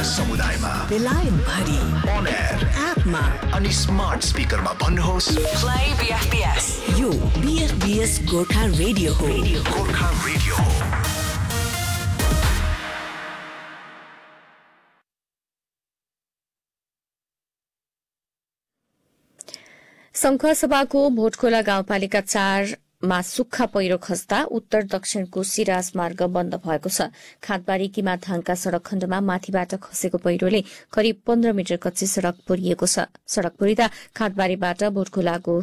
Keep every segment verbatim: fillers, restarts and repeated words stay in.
समुदायमा बेलायत भरि अन एयर एपमा अनि स्मार्ट स्पिकरमा भन्नुहोस् प्ले बीएफपीएस। यो बीएफपीएस गोर्खा रेडियो हो। गोर्खा रेडियो हो। संखुवासभाको भोटखोला गाउँपालिका चार मा सुक्खा पहिरो खस्दा उत्तर दक्षिणको सिराज मार्ग बन्द भएको छ। खातबारी किमाथाङका सड़क खण्डमा माथिबाट खसेको पहिरोले करिब पन्ध्र मिटर कच्ची सड़क पुरिएको छ। सड़क पुरिँदा खातबारीबाट भोटखोलाको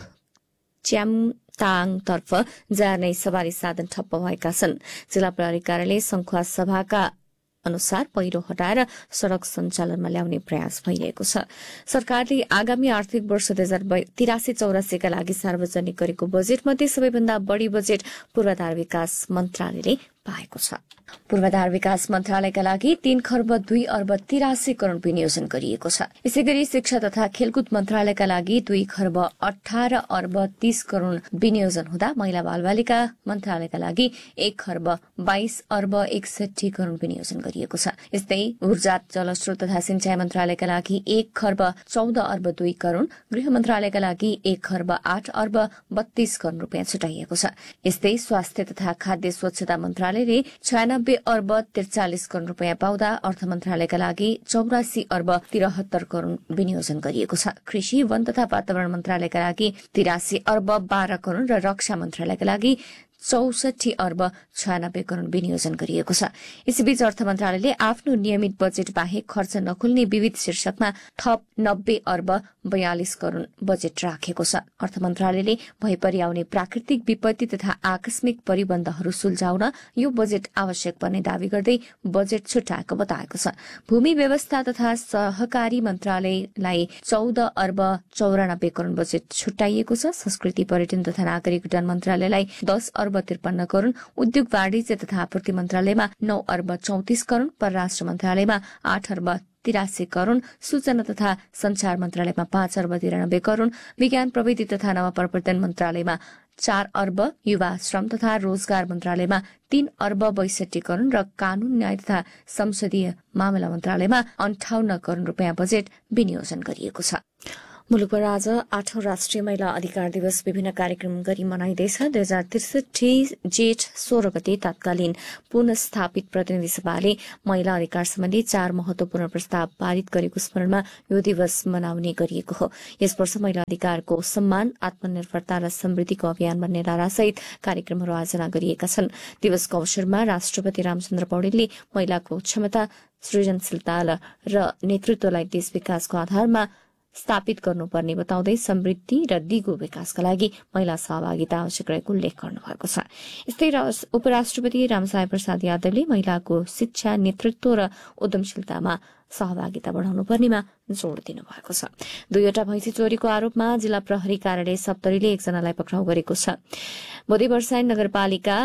च्यामताङतर्फ जाने सवारी साधन ठप्प भएका छन्। जिल्ला प्रहरी कार्यालय संखुवासभाका अनुसार पहिरो हटाएर सड़क सञ्चालनमा ल्याउने प्रयास भइरहेको छ। सरकारले आगामी आर्थिक वर्ष दुई हजार तिरासी चौरासीका लागि सार्वजनिक गरेको बजेटमध्ये सबैभन्दा बढ़ी बजेट पूर्वाधार विकास मन्त्रालयले पाएको छ। पूर्वाधार विकास मन्त्रालयका लागि तीन खर्ब दुई अर्ब तिरासी करोड़ विनियोजन गरिएको छ। यसै गरी शिक्षा तथा खेलकुद मन्त्रालयका लागि दुई खर्ब अठार अर्ब तीस करोड़ विनियोजन हुँदा महिला बालबालिका मन्त्रालयका लागि एक खर्ब बाइस अर्ब एकसठी करोड़ विनियोजन गरिएको छ। यस्तै ऊर्जा जलस्रोत तथा सिंचाई मन्त्रालयका लागि एक खर्ब चौध अर्ब दुई करोड़, गृह मन्त्रालयका लागि एक खर्ब आठ अर्ब बत्तीस करोड़ रूपियाँ छुटाइएको छ। यस्तै स्वास्थ्य तथा खाद्य स्वच्छता मन्त्रालयले छयानब्बे अर्ब त्रिचालिस करोड़ रूपियाँ पाउँदा अर्थ मन्त्रालयका लागि चौरासी अर्ब तिरहत्तर करोड़ विनियोजन गरिएको छ। कृषि वन तथा वातावरण मन्त्रालयका लागि तिरासी अर्ब बाह्र करोड़ र रक्षा मन्त्रालयका लागि चौसठी अर्ब छयानब्बे करोड़ विनियोजन गरिएको छ। यसैबीच अर्थ मन्त्रालयले आफ्नो नियमित बजेट बाहेक खर्च नखुल्ने विविध शीर्षकमा थप नब्बे अर्ब बयालिस करोड़ बजेट राखेको छ। अर्थ मन्त्रालयले भइपरि आउने प्राकृतिक विपत्ति तथा आकस्मिक परिबन्धहरू सुल्झाउन यो बजेट आवश्यक पर्ने दावी गर्दै बजेट छुट्याएको बताएको छ। भूमि व्यवस्था तथा सहकारी मन्त्रालयलाई चौध अर्ब चौरानब्बे करोड़ बजेट छुट्याइएको छ। संस्कृति पर्यटन तथा नागरिक उड्डयन मन्त्रालयलाई दस अर्ब त्रिपन्न करोड़, उद्योग वाणिज्य तथा आपूर्ति मन्त्रालयमा नौ अर्ब चौतिस करोड़, परराष्ट्र मन्त्रालयमा आठ अर्ब तिरासी करोड़, सूचना तथा संचार मन्त्रालयमा पाँच अर्ब तिरानब्बे करोड़, विज्ञान प्रविधि तथा नवप्रवर्तन मन्त्रालयमा चार अर्ब, युवा श्रम तथा रोजगार मन्त्रालयमा तीन अर्ब बैसठी करोड़ र कानून न्याय तथा संसदीय मामला मन्त्रालयमा अन्ठाउन्न करोड़ रूपियाँ बजेट विनियोजन गरिएको छ। मुलुकभर आज आठौं राष्ट्रिय महिला अधिकार दिवस विभिन्न कार्यक्रम गरी मनाइँदैछ। दुई हजार त्रिसठी जेठ सोह्र गते तत्कालीन पुनस्थापित प्रतिनिधि सभाले महिला अधिकार सम्बन्धी चार महत्वपूर्ण प्रस्ताव पारित गरेको स्मरणमा यो दिवस मनाउने गरिएको हो। यस वर्ष महिला अधिकारको सम्मान, आत्मनिर्भरता र समृद्धिको अभियान भन्ने नारासहित कार्यक्रमहरू आयोजना गरिएका छन्। दिवसको अवसरमा राष्ट्रपति रामचन्द्र पौडेलले महिलाको क्षमता, सृजनशीलता र नेतृत्वलाई देश विकासको आधारमा स्थापित गर्नुपर्ने बताउँदै समृद्धि र दिगो विकासका लागि महिला सहभागिता आवश्यक रहेको उल्लेख गर्नुभएको छ। यस्तै उपराष्ट्रपति रामसाय प्रसाद यादवले महिलाको शिक्षा, नेतृत्व र उद्यमशीलतामा सहभागिता बढ़ाउनु पर्नेमा जोड़ दिनुभएको छ। दुईवटा भैंसी चोरीको आरोपमा जिल्ला प्रहरी कार्यालय सप्तरीले एकजनालाई पक्राउ गरेको छ। बोधी वर्षाइन नगरपालिका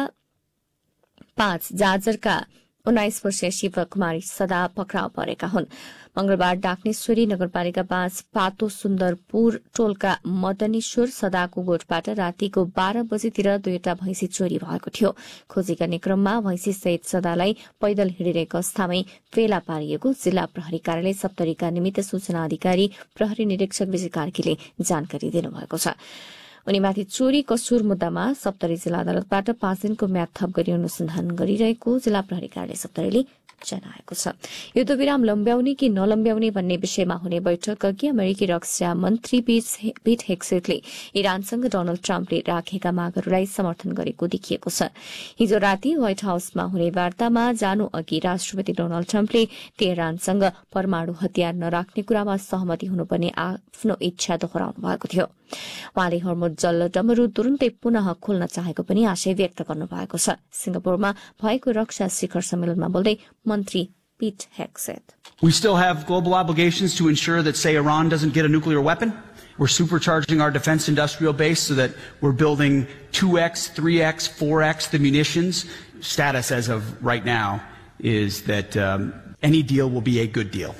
पाँच जाजरका उन्नाइस वर्षीय शिव कुमारी सदा पक्राउ परेका हुन्। मंगलबार डाक्नेश्वरी नगरपालिका पाँच पातो सुन्दरपुर टोलका मदनेश्वर सदाको गोठबाट रातिको बाह्र बजेतिर दुईवटा भैंसी चोरी भएको थियो। खोजी गर्ने क्रममा भैंसी सहित सदालाई पैदल हिँडिरहेको अवस्थामै फेला पारिएको जिल्ला प्रहरी कार्यालय सप्तरीका निमित्त सूचना अधिकारी प्रहरी निरीक्षक विजय कार्कीले जानकारी दिनुभएको छ। उनीमाथि चोरी कसुर मुद्दामा सप्तरी जिल्ला अदालतबाट पाँच दिनको म्याद थप गरी अनुसन्धान गरिरहेको जिल्ला प्रहरी कार्यालय सप्तरीले जनाएको छ। युद्धविराम लम्ब्याउने कि नलम्ब्याउने भन्ने विषयमा हुने बैठक अघि अमेरिकी रक्षा मन्त्री पीट हेग्सेटले इरानसँग डोनाल्ड ट्रम्पले राखेका मागहरूलाई समर्थन गरेको देखिएको छ। हिजो राति व्हाइट हाउसमा हुने वार्तामा जानु अघि राष्ट्रपति डोनाल्ड ट्रम्पले तेहरानसँग परमाणु हतियार नराख्ने कुरामा सहमति हुनुपर्ने आफ्नो इच्छा दोहोऱ्याउनु भएको थियो। उहाँले हर्मुज जल डमरू तुरुन्तै पुनः खोल्न चाहेको पनि आशय व्यक्त गर्नु भएको छ। सिंगापुरमा भएको रक्षा शिखर सम्मेलनमा बोल्दै मन्त्री पीट हेग्सेट, We still have global obligations to ensure that, say, Iran doesn't get a nuclear weapon. We're supercharging our defense industrial base so that we're building two X, three X, four X the munitions. Status as of right now is that um, any deal will be a good deal.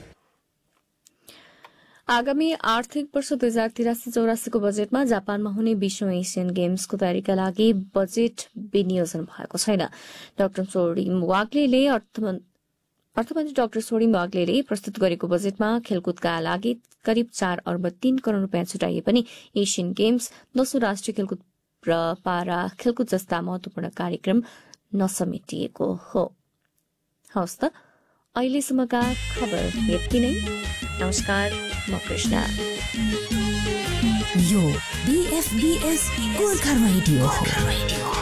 आगामी आर्थिक वर्ष दुई हजार तिरासी चौरासीको बजेटमा जापानमा हुने बीसौं Asian गेम्सको तयारीका लागि बजेट विनियोजन भएको छैन। डाक्टर सोरिम वाग्लेले अर्थ अर्थमन्त्री डाक्टर सोडिम बाग्लेले प्रस्तुत गरेको बजेटमा खेलकुदका लागि करिब चार अर्ब तीन करोड़ रूपियाँ छुटाइए पनि एसियन गेम्स दोस्रो राष्ट्रिय खेलकुद र पारा खेलकुद जस्ता महत्वपूर्ण कार्यक्रम नसमेटिएको हो। हवस् त अहिलेसम्मका खबर यति नै। नमस्कार, म कृष्ण। यो बीएफबीएस गोर्खा रेडियो हो।